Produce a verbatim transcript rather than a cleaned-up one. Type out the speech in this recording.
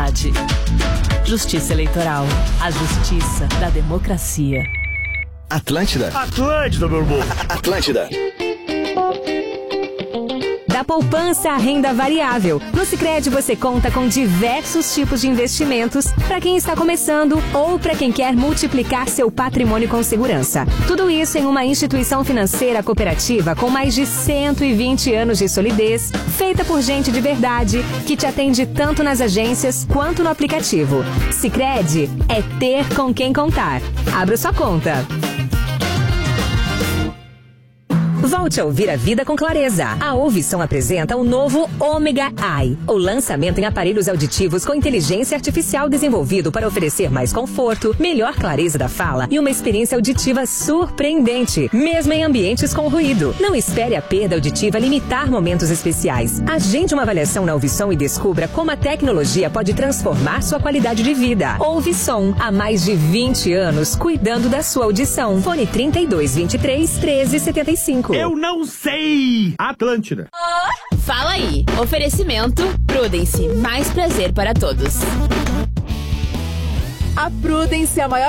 verdade. Justiça Eleitoral. A justiça da democracia. Atlântida. Atlântida, meu irmão. Atlântida. Da poupança à renda variável. No Sicredi você conta com diversos tipos de investimentos para quem está começando ou para quem quer multiplicar seu patrimônio com segurança. Tudo isso em uma instituição financeira cooperativa com mais de cento e vinte anos de solidez, feita por gente de verdade, que te atende tanto nas agências quanto no aplicativo. Sicredi é ter com quem contar. Abra sua conta. Volte a ouvir a vida com clareza. A Ouvição apresenta o novo Ômega Eye, o lançamento em aparelhos auditivos com inteligência artificial desenvolvido para oferecer mais conforto, melhor clareza da fala e uma experiência auditiva surpreendente, mesmo em ambientes com ruído. Não espere a perda auditiva limitar momentos especiais. Agende uma avaliação na Ouvição e descubra como a tecnologia pode transformar sua qualidade de vida. Ouvição, há mais de vinte anos, cuidando da sua audição. Fone trinta e dois, vinte e três, treze, setenta e cinco. Eu não sei! Atlântida. Fala aí. Oferecimento Prudence. Mais prazer para todos. A Prudence é a maior